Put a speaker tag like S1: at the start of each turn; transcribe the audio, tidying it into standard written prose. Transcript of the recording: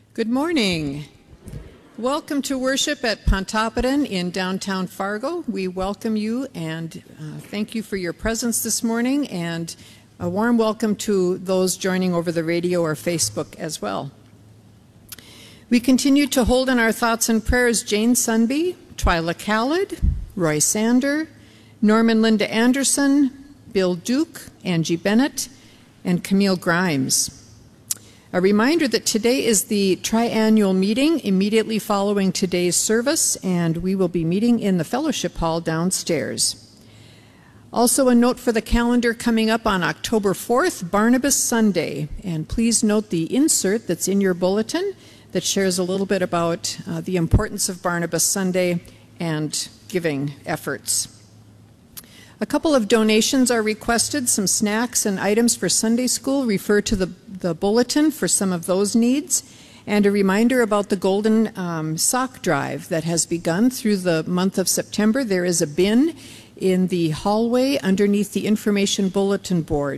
S1: Good morning. Welcome to worship at Pontoppidan in downtown Fargo. We welcome you and thank you for your presence this morning, and a warm welcome to those joining over the radio or Facebook as well. We continue to hold in our thoughts and prayers Jane Sunby, Twyla Khaled, Roy Sander, Norman Linda Anderson, Bill Duke, Angie Bennett, and Camille Grimes. A reminder that today is the triannual meeting immediately following today's service, and we will be meeting in the fellowship hall downstairs. Also a note for the calendar coming up on October 4th, Barnabas Sunday, and please note the insert that's in your bulletin that shares a little bit about the importance of Barnabas Sunday and giving efforts. A couple of donations are requested, some snacks and items for Sunday school. Refer to the bulletin for some of those needs. And a reminder about the Golden Sock Drive that has begun through the month of September. There is a bin in the hallway underneath the information bulletin board.